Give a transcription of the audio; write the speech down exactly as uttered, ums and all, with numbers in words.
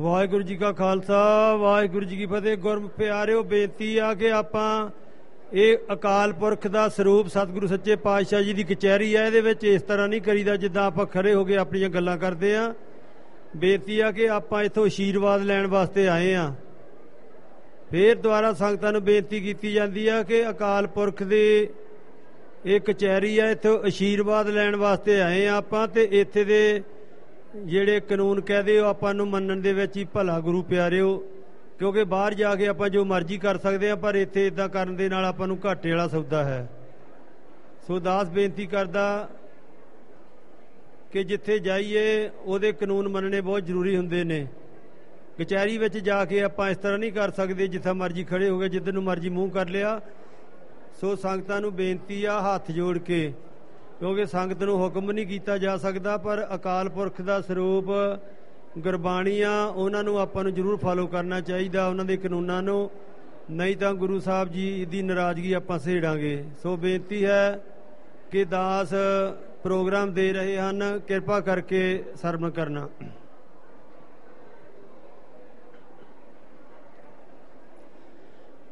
ਵਾਹਿਗੁਰੂ जी का खालसा वाहिगुरू जी की फतेह। गुरम प्यारिओ बेनती आ कि आपां ਇਹ ਅਕਾਲ ਪੁਰਖ ਦਾ ਸਰੂਪ ਸਤਿਗੁਰੂ ਸੱਚੇ ਪਾਤਸ਼ਾਹ ਜੀ ਦੀ ਕਚਹਿਰੀ ਹੈ। ਇਹਦੇ ਵਿੱਚ ਇਸ ਤਰ੍ਹਾਂ ਨਹੀਂ ਕਰੀਦਾ ਜਿੱਦਾਂ ਆਪਾਂ ਖੜੇ ਹੋ ਕੇ ਆਪਣੀਆਂ ਗੱਲਾਂ ਕਰਦੇ ਆ। ਬੇਨਤੀ ਆ ਕਿ ਆਪਾਂ ਇੱਥੋਂ ਅਸ਼ੀਰਵਾਦ ਲੈਣ ਵਾਸਤੇ ਆਏ ਆ। ਫਿਰ ਦੁਆਰਾ ਸੰਗਤਾਂ ਨੂੰ ਬੇਨਤੀ ਕੀਤੀ ਜਾਂਦੀ ਆ ਕਿ ਅਕਾਲ ਪੁਰਖ ਦੇ ਇਹ ਕਚਹਿਰੀ ਆ, ਇੱਥੋਂ ਅਸ਼ੀਰਵਾਦ ਲੈਣ ਵਾਸਤੇ ਆਏ ਆ ਆਪਾਂ। ਤੇ ਇੱਥੇ ਦੇ ਜਿਹੜੇ ਕਾਨੂੰਨ ਕਹਦੇ ਹੋ ਆਪਾਂ ਨੂੰ ਮੰਨਣ ਦੇ ਵਿੱਚ ਹੀ ਭਲਾ ਗੁਰੂ ਪਿਆਰਿਓ, ਕਿਉਂਕਿ ਬਾਹਰ ਜਾ ਕੇ ਆਪਾਂ ਜੋ ਮਰਜ਼ੀ ਕਰ ਸਕਦੇ ਹਾਂ, ਪਰ ਇੱਥੇ ਇੱਦਾਂ ਕਰਨ ਦੇ ਨਾਲ ਆਪਾਂ ਨੂੰ ਘਾਟੇ ਵਾਲਾ ਸੌਦਾ ਹੈ। ਸੋ ਦਾਸ ਬੇਨਤੀ ਕਰਦਾ ਕਿ ਜਿੱਥੇ ਜਾਈਏ ਉਹਦੇ ਕਾਨੂੰਨ ਮੰਨਣੇ ਬਹੁਤ ਜ਼ਰੂਰੀ ਹੁੰਦੇ ਨੇ। ਕਚਹਿਰੀ ਵਿੱਚ ਜਾ ਕੇ ਆਪਾਂ ਇਸ ਤਰ੍ਹਾਂ ਨਹੀਂ ਕਰ ਸਕਦੇ ਜਿੱਥੇ ਮਰਜ਼ੀ ਖੜੇ ਹੋ ਗਏ, ਜਿੱਧਰ ਨੂੰ ਮਰਜ਼ੀ ਮੂੰਹ ਕਰ ਲਿਆ। ਸੋ ਸੰਗਤਾਂ ਨੂੰ ਬੇਨਤੀ ਆ ਹੱਥ ਜੋੜ ਕੇ, ਕਿਉਂਕਿ ਸੰਗਤ ਨੂੰ ਹੁਕਮ ਨਹੀਂ ਕੀਤਾ ਜਾ ਸਕਦਾ, ਪਰ ਅਕਾਲ ਪੁਰਖ ਦਾ ਸਰੂਪ ਗੁਰਬਾਣੀਆਂ ਉਹਨਾਂ ਨੂੰ ਆਪਾਂ ਨੂੰ ਜ਼ਰੂਰ ਫਾਲੋ ਕਰਨਾ ਚਾਹੀਦਾ, ਉਹਨਾਂ ਦੇ ਕਾਨੂੰਨਾਂ ਨੂੰ, ਨਹੀਂ ਤਾਂ ਗੁਰੂ ਸਾਹਿਬ ਜੀ ਦੀ ਨਾਰਾਜ਼ਗੀ ਆਪਾਂ ਸਹੇੜਾਂਗੇ। ਸੋ ਬੇਨਤੀ ਹੈ ਕਿ ਦਾਸ ਪ੍ਰੋਗਰਾਮ ਦੇ ਰਹੇ ਹਨ, ਕਿਰਪਾ ਕਰਕੇ ਸਰਵਣ ਕਰਨਾ।